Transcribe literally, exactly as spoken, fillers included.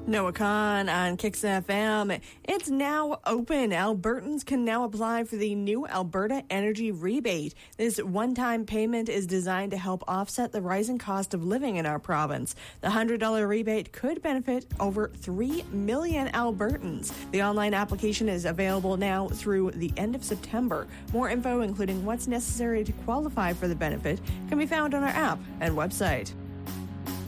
Noah Khan on Kicks F M. It's now open. Albertans can now apply for the new Alberta Energy Rebate. This one-time payment is designed to help offset the rising cost of living in our province. The one hundred dollars rebate could benefit over three million Albertans. The online application is available now through the end of September. More info, including what's necessary to qualify for the benefit, can be found on our app and website.